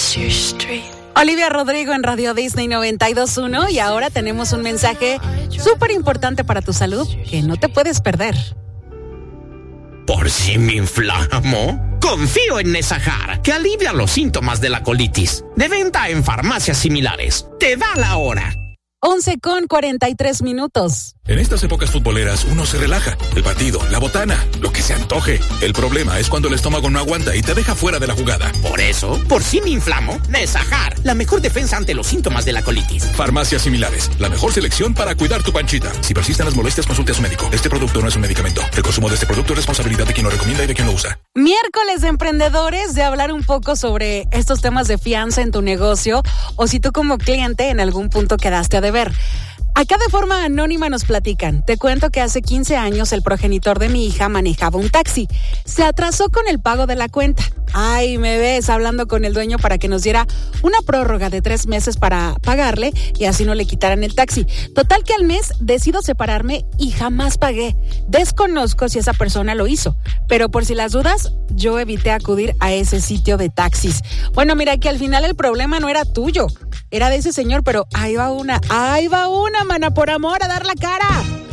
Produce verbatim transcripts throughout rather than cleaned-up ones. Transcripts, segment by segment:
Olivia Rodrigo en Radio Disney noventa y dos punto uno y ahora tenemos un mensaje súper importante para tu salud que no te puedes perder. ¿Por si me inflamo? Confío en Nesajar, que alivia los síntomas de la colitis. De venta en farmacias similares. Te da la hora. once con cuarenta y tres minutos. En estas épocas futboleras uno se relaja. El partido, la botana, lo que se antoje. El problema es cuando el estómago no aguanta y te deja fuera de la jugada. Por eso, por si me inflamo, Nesajar, la mejor defensa ante los síntomas de la colitis. Farmacias similares, la mejor selección para cuidar tu panchita. Si persisten las molestias, consulte a su médico. Este producto no es un medicamento. El consumo de este producto es responsabilidad de quien lo recomienda y de quien lo usa. Miércoles de emprendedores, de hablar un poco sobre estos temas de fianza en tu negocio o si tú como cliente en algún punto quedaste a deber. Acá de forma anónima nos platican. Te cuento que hace quince años el progenitor de mi hija manejaba un taxi. Se atrasó con el pago de la cuenta. Ay, me ves hablando con el dueño para que nos diera una prórroga de tres meses para pagarle y así no le quitaran el taxi. Total que al mes decido separarme y jamás pagué. Desconozco si esa persona lo hizo, pero por si las dudas, yo evité acudir a ese sitio de taxis. Bueno, mira que al final el problema no era tuyo, era de ese señor, pero ahí va una, ahí va una, mana, por amor a dar la cara.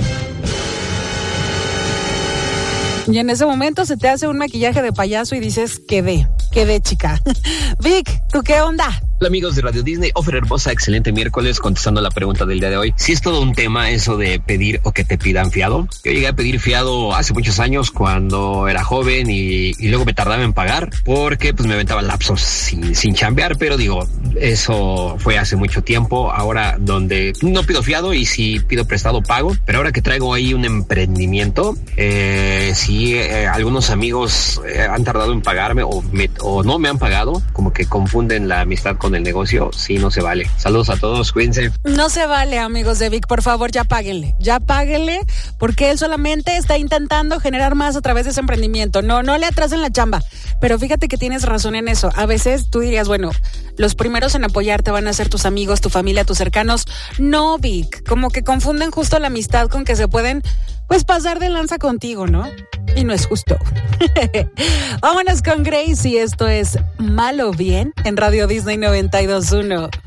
Y en ese momento se te hace un maquillaje de payaso y dices, quedé, quedé chica. Vic, ¿tú qué onda? Hola amigos de Radio Disney, Ofer Hermosa, excelente miércoles, contestando la pregunta del día de hoy. Si es todo un tema eso de pedir o que te pidan fiado. Yo llegué a pedir fiado hace muchos años cuando era joven y, y luego me tardaba en pagar porque pues me aventaba lapsos sin, sin chambear, pero digo, eso fue hace mucho tiempo. Ahora donde no pido fiado y si pido prestado pago, pero ahora que traigo ahí un emprendimiento, eh, si eh, algunos amigos eh, han tardado en pagarme o, me, o no me han pagado, como que confunden la amistad con el negocio, sí, no se vale. Saludos a todos, cuídense. No se vale, amigos de Vic, por favor, ya páguenle, ya páguenle, porque él solamente está intentando generar más a través de ese emprendimiento. No, no le atrasen la chamba. Pero fíjate que tienes razón en eso. A veces tú dirías, bueno, los primeros en apoyarte van a ser tus amigos, tu familia, tus cercanos. No, Vic, como que confunden justo la amistad con que se pueden, pues, pasar de lanza contigo, ¿no? Y no es justo. Vámonos con Grace y esto es Malo Bien en Radio Disney noventa y dos punto uno.